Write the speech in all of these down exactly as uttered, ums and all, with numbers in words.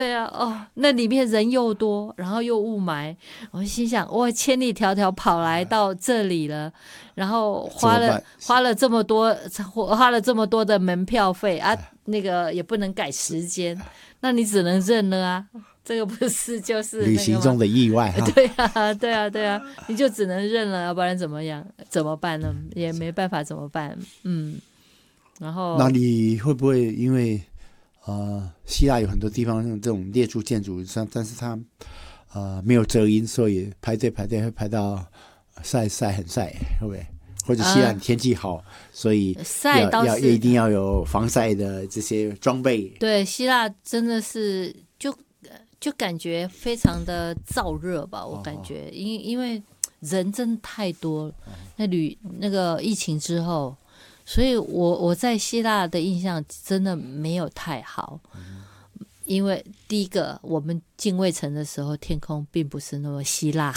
对啊，哦，那里面人又多，然后又雾霾，我心想，我千里迢迢跑来到这里了，然后花了花了这么多，花了这么多的门票费啊，那个也不能改时间，那你只能认了啊。这个不是就是、那个、 旅行中的意外哈？ 对啊，对啊，对啊，你就只能认了，要不然怎么样？怎么办呢？也没办法，怎么办？嗯，然后那你会不会因为？呃，希腊有很多地方用这种列柱建筑，但是它呃没有遮阴，所以排队排队会排到晒晒很晒，会不会？或者希腊天气好，呃、所以晒倒要要一定要有防晒的这些装备。 对，希腊真的是就就感觉非常的燥热吧，我感觉，哦、因因为人真的太多了，那旅那个疫情之后。所以我我在希腊的印象真的没有太好，因为第一个我们进卫城的时候天空并不是那么希腊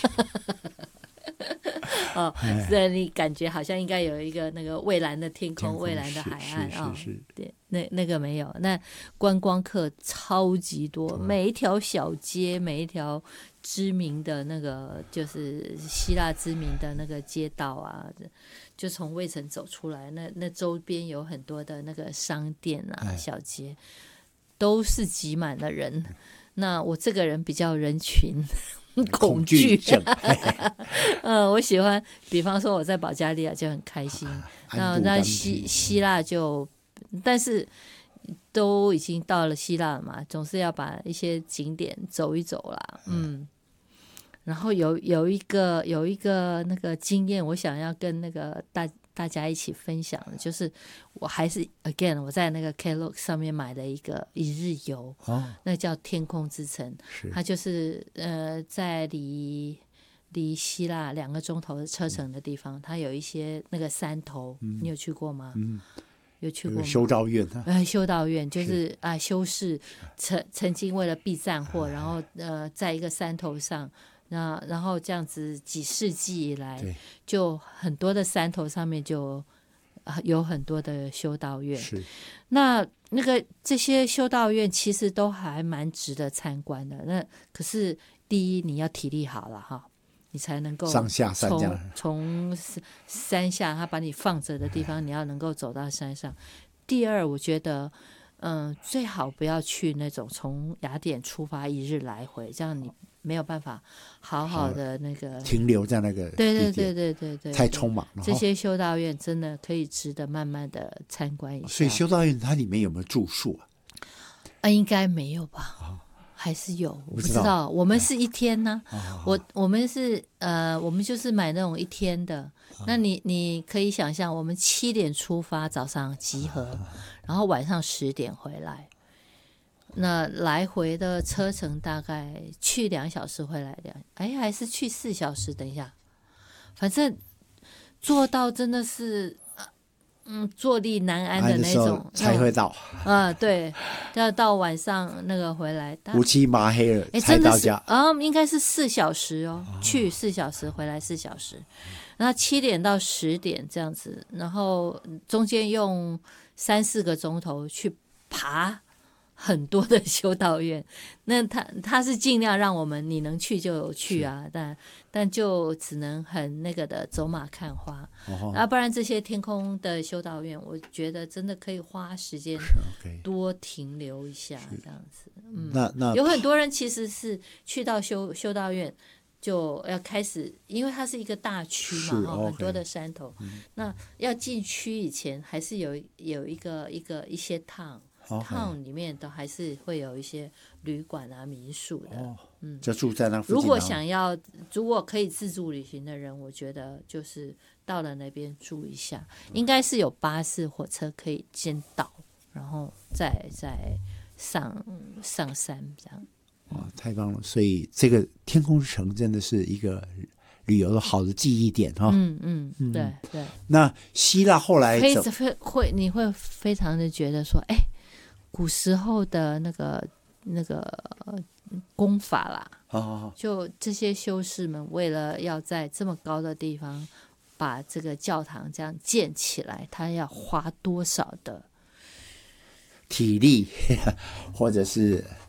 哦，所以你感觉好像应该有一个那个蔚蓝的天空、蔚蓝的海岸啊、哦，对，那那个没有。那观光客超级多，每一条小街、每一条知名的那个就是希腊知名的那个街道啊。就从卫城走出来，那那周边有很多的那个商店啊、小街，都是挤满了人。那我这个人比较人群恐惧症，嗯，我喜欢，比方说我在保加利亚就很开心，那那希希腊就，但是都已经到了希腊了嘛，总是要把一些景点走一走啦，嗯。然后有有一个有一个那个经验，我想要跟那个大大家一起分享的，就是我还是 again 我在那个 Klook 上面买了一个一日游，哦、那叫天空之城，它就是呃在离离希腊两个钟头的车程的地方，嗯、它有一些那个山头，嗯、你有去过吗？嗯。有去过吗？ 修道院， 呃，修道院就是啊，修士曾曾经为了避战火，然后呃，在一个山头上。那然后这样子几世纪以来，就很多的山头上面就有很多的修道院。 是， 那那个这些修道院其实都还蛮值得参观的。那可是第一你要体力好了哈，你才能够上下山这样， 从山下他把你放着的地方，你要能够走到山上。第二，我觉得嗯，最好不要去那种从雅典出发一日来回，这样你没有办法好好的那个停留在那个地点， 对对对对对对， 太匆忙了。 这些修道院真的可以值得慢慢的参观一下。 所以修道院它里面有没有住宿啊？ 啊，应该没有吧？哦、还是有？我不知道。知道我们是一天呢、啊，我我们是呃，我们就是买那种一天的。那你你可以想象，我们七点出发，早上集合，然后晚上十点回来。那来回的车程大概去两小时，回来两，哎，还是去四小时？等一下，反正做到真的是，嗯，坐立难安的那种才会到。 啊、嗯，对，要到晚上那个回来， 乌漆麻黑了才到家。 啊、嗯，应该是四小时哦，哦去四小时，回来四小时，然后七点到十点这样子，然后中间用三四个钟头去爬。很多的修道院，那他他是尽量让我们你能去就去啊，但但就只能很那个的走马看花，哦、啊，不然这些天空的修道院，我觉得真的可以花时间多停留一下，这样子。嗯， 那那有很多人其实是去到修修道院就要开始，因为它是一个大区嘛，哦、很多的山头，嗯、那要进区以前还是有有一个一个一些趟。town 里面都还是会有一些旅馆啊、民宿的，哦、嗯， 就住在那附近。 如果想要，如果可以自助旅行的人，我觉得就是到了那边住一下，嗯、应该是有巴士、火车可以先到，然后再再上上山这样。 哇，太棒了！所以这个天空之城真的是一个旅游的好的记忆点哈。 嗯嗯，嗯对对。 那希腊后来会会你会非常的觉得说，哎。古时候的那个那个功法啦， 好好好， 就这些修士们为了要在这么高的地方把这个教堂这样建起来，他要花多少的体力或者是